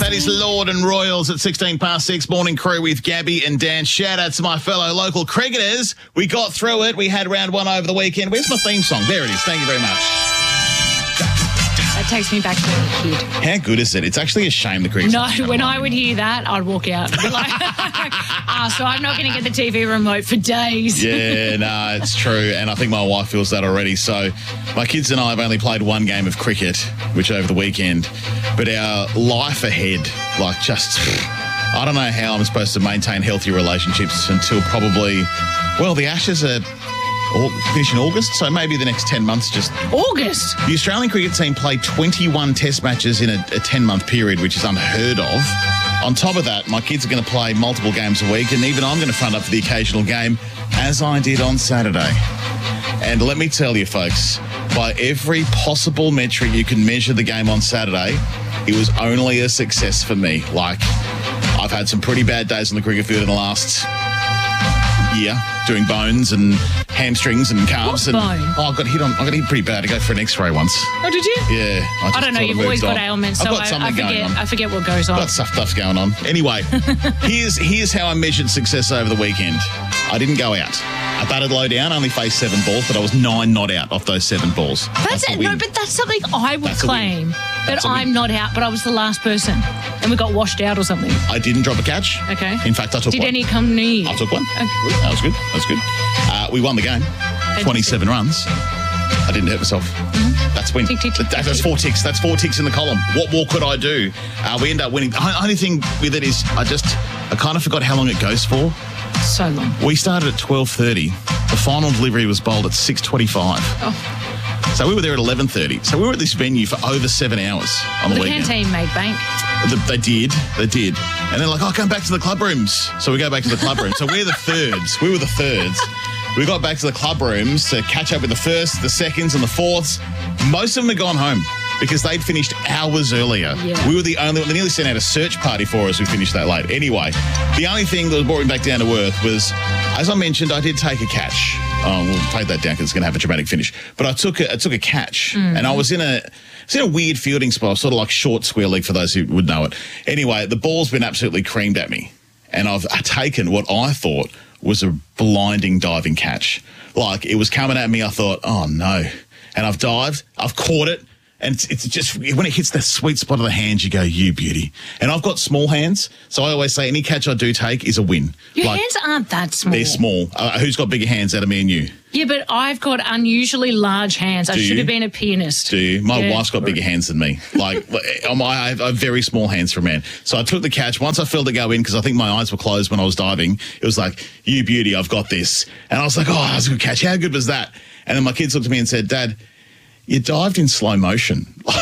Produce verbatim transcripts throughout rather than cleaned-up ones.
That is Lord and Royals at sixteen past six. Morning crew with Gabby and Dan. Shout out to my fellow local cricketers. We got through it. We had round one over the weekend. Where's my theme song? There it is. Thank you very much. That takes me back to being a kid. How good is it? It's actually a shame the cricket. No, when I would hear that, I'd walk out. I'd be like, ah, so I'm not going to get the T V remote for days. Yeah, no, it's true. And I think my wife feels that already. So my kids and I have only played one game of cricket, which over the weekend. But our life ahead, like just, I don't know how I'm supposed to maintain healthy relationships until probably, well, the Ashes are finish in August, so maybe the next ten months just... August? The Australian cricket team played twenty-one test matches in a ten-month period, which is unheard of. On top of that, my kids are going to play multiple games a week, and even I'm going to front up for the occasional game, as I did on Saturday. And let me tell you, folks, by every possible metric you can measure the game on Saturday, it was only a success for me. Like, I've had some pretty bad days on the cricket field in the last year, doing bones and hamstrings and calves. What and bone? Oh, I got hit on. I got hit pretty bad. I go for an X-ray once. Oh, did you? Yeah. I, just I don't know. sort of You've always moved got on. ailments, I've so got I, something I forget. going on. I forget what goes on. Got stuff, stuff going on. Anyway, here's here's how I measured success over the weekend. I didn't go out. I batted low down, only faced seven balls, but I was nine not out off those seven balls. That's, That's a it. win. No, but that's something I would That's a win. claim that That's a win. I'm not out, but I was the last person, and we got washed out or something. I didn't drop a catch. Okay. In fact, I took Did one. any come near you? I took one. Okay. That was good. That was good. Uh, we won the game. twenty-seven runs. I didn't hurt myself. Mm-hmm. That's win. Tick, tick, tick, that, that's four ticks. That's four ticks in the column. What more could I do? Uh, we end up winning. The only thing with it is I just, I kind of forgot how long it goes for. So long. We started at twelve thirty. The final delivery was bowled at six twenty-five. Oh. So we were there at eleven thirty. So we were at this venue for over seven hours on the, The weekend. canteen made bank. The, they did. They did. And they're like, oh, come back to the club rooms. So we go back to the club rooms. So we're the thirds. We were the thirds. We got back to the club rooms to catch up with the firsts, the seconds, and the fourths. Most of them had gone home because they'd finished hours earlier. Yeah. We were the only one. They nearly sent out a search party for us. We finished that late. Anyway, the only thing that brought me back down to earth was, as I mentioned, I did take a catch. Oh, we'll take that down because it's going to have a dramatic finish. But I took a, I took a catch, mm. and I was in a, I was in a weird fielding spot, sort of like short square leg for those who would know it. Anyway, the ball's been absolutely creamed at me, and I've taken what I thought was a blinding diving catch. Like, it was coming at me, I thought, oh no. And I've dived, I've caught it, and it's, it's just, when it hits that sweet spot of the hands, you go, you beauty. And I've got small hands, so I always say any catch I do take is a win. Your like, hands aren't that small. They're small. Uh, who's got bigger hands out of me and you? Yeah, but I've got unusually large hands. I Do should you? have been a pianist. Do you? My Yeah. wife's got bigger hands than me. Like, I'm- I have, I have very small hands for a man. So I took the catch. Once I felt it go in, because I think my eyes were closed when I was diving, it was like, you beauty, I've got this. And I was like, oh, that was a good catch. How good was that? And then my kids looked at me and said, Dad, you dived in slow motion.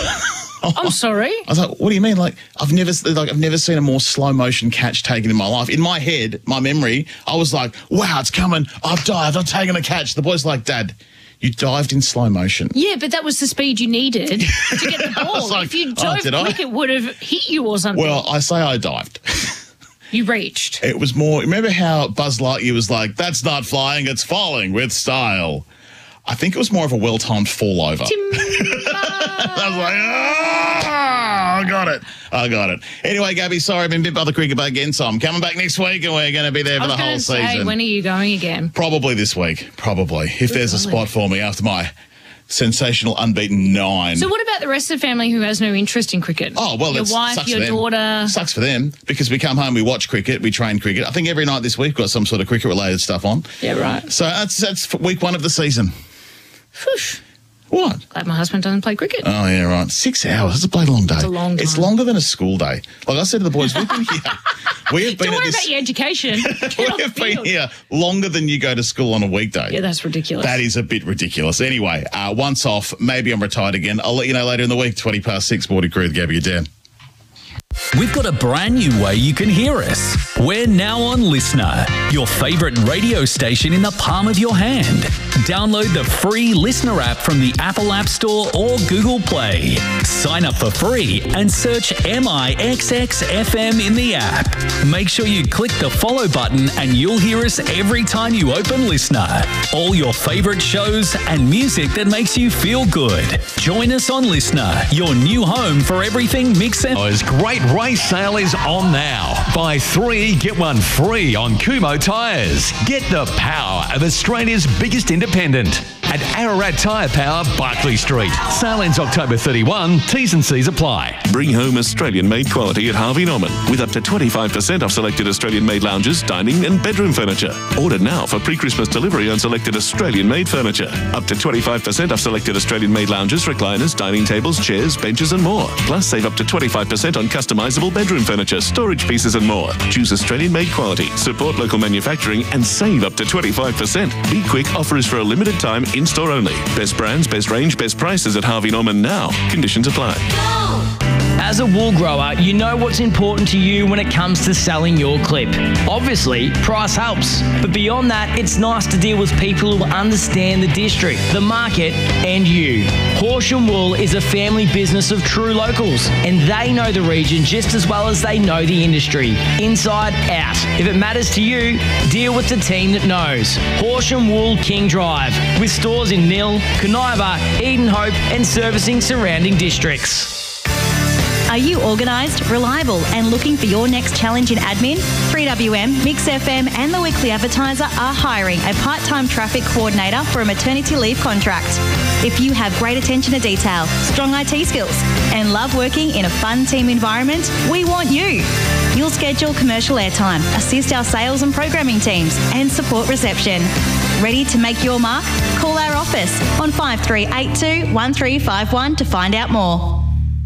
I'm sorry. I was like, what do you mean? Like, I've never, like, I've never seen a more slow motion catch taken in my life. In my head, my memory, I was like, wow, it's coming. I've dived. I've taken a catch. The boy's like, Dad, you dived in slow motion. Yeah, but that was the speed you needed to get the ball. like, if you oh, dove did I? quick, it would have hit you or something. Well, I say I dived. You reached. It was more, remember how Buzz Lightyear was like, that's not flying, it's falling with style. I think it was more of a well-timed fall over. I was like, oh, I got it. I got it. Anyway, Gabby, sorry, I've been bit by the cricket bug again, so I'm coming back next week and we're going to be there for I was the whole gonna say, season. when are you going again? Probably this week. Probably. If there's a golly. spot for me after my sensational unbeaten nine. So what about the rest of the family who has no interest in cricket? Oh, well, your that's, wife, sucks your for them. daughter. Sucks for them because we come home, we watch cricket, we train cricket. I think every night this week we've got some sort of cricket-related stuff on. Yeah, right. So that's, that's week one of the season. Whoosh. What? Glad my husband doesn't play cricket. Oh, yeah, right. Six hours. It's a bloody long day. It's a long It's time. longer than a school day. Like I said to the boys, we've been here. We have been Don't at worry this. about your education. Get we off have the been field. here longer than you go to school on a weekday. Yeah, that's ridiculous. That is a bit ridiculous. Anyway, uh, once off, maybe I'm retired again. I'll let you know later in the week, twenty past six, Morning Crew with Gabby and Dan. We've got a brand new way you can hear us. We're now on Listener, your favourite radio station in the palm of your hand. Download the free Listener app from the Apple App Store or Google Play. Sign up for free and search M I X X F M in the app. Make sure you click the follow button and you'll hear us every time you open Listener. All your favourite shows and music that makes you feel good. Join us on Listener, your new home for everything Mix and... Oh, it's great radio. Race sale is on now. Buy three, get one free on Kumho tyres. Get the power of Australia's biggest independent at Ararat Tyre Power, Barclay Street. Sale ends October thirty-first. T's and C's apply. Bring home Australian-made quality at Harvey Norman with up to twenty-five percent off selected Australian-made lounges, dining and bedroom furniture. Order now for pre-Christmas delivery on selected Australian-made furniture. Up to twenty-five percent off selected Australian-made lounges, recliners, dining tables, chairs, benches and more. Plus, save up to twenty-five percent on customisable bedroom furniture, storage pieces and more. Choose Australian-made quality, support local manufacturing and save up to twenty-five percent. Be quick, offer is for a limited time, in-store only. Best brands, best range, best prices at Harvey Norman now. Conditions apply. As a wool grower, you know what's important to you when it comes to selling your clip. Obviously, price helps. But beyond that, it's nice to deal with people who understand the district, the market, and you. Horsham Wool is a family business of true locals, and they know the region just as well as they know the industry, inside out. If it matters to you, deal with the team that knows. Horsham Wool King Drive, with stores in Mill, Coniva, Eden Hope, and servicing surrounding districts. Are you organised, reliable and looking for your next challenge in admin? three W M, Mix F M and The Weekly Advertiser are hiring a part-time traffic coordinator for a maternity leave contract. If you have great attention to detail, strong I T skills and love working in a fun team environment, we want you. You'll schedule commercial airtime, assist our sales and programming teams and support reception. Ready to make your mark? Call our office on five three eight two, one three five one to find out more.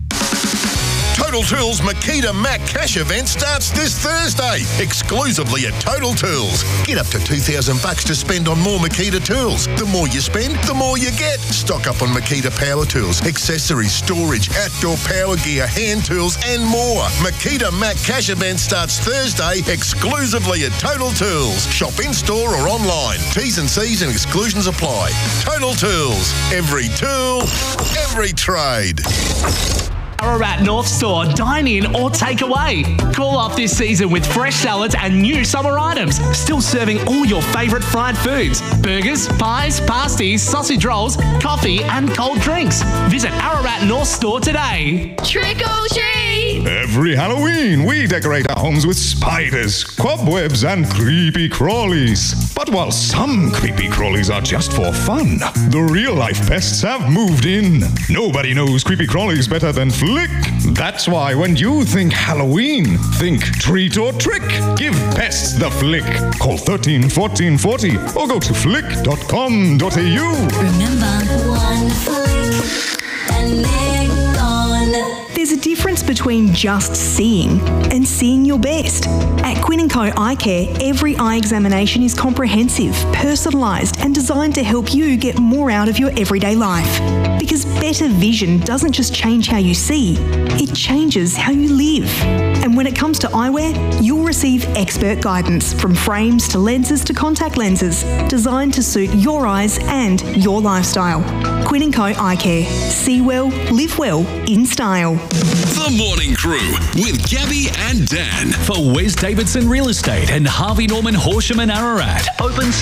Total Tools Makita Mac Cash event starts this Thursday, exclusively at Total Tools. Get up to two thousand bucks to spend on more Makita tools. The more you spend, the more you get. Stock up on Makita power tools, accessories, storage, outdoor power gear, hand tools and more. Makita Mac Cash event starts Thursday, exclusively at Total Tools. Shop in-store or online. T's and C's and exclusions apply. Total Tools. Every tool, every trade. Ararat North Store, dine in or take away. Call off this season with fresh salads and new summer items. Still serving all your favourite fried foods. Burgers, pies, pasties, sausage rolls, coffee and cold drinks. Visit Ararat North Store today. Trick or treat! Every Halloween, we decorate our homes with spiders, cobwebs and creepy crawlies. But while some creepy crawlies are just for fun, the real-life pests have moved in. Nobody knows creepy crawlies better than Flick. That's why when you think Halloween, think treat or trick. Give pests the flick. Call thirteen fourteen forty or go to flick dot com dot a u. Remember, one flick and they're gone. There's a difference between just seeing and seeing your best. At Quinn and Co Eye Care, every eye examination is comprehensive, personalised and designed to help you get more out of your everyday life. Because better vision doesn't just change how you see, it changes how you live. And when it comes to eyewear, you'll receive expert guidance from frames to lenses to contact lenses, designed to suit your eyes and your lifestyle. Quinn and Co Eye Care. See well, live well, in style. The Morning Crew with Gabby and Dan for Wes Davidson Real Estate and Harvey Norman Horsham and Ararat. Open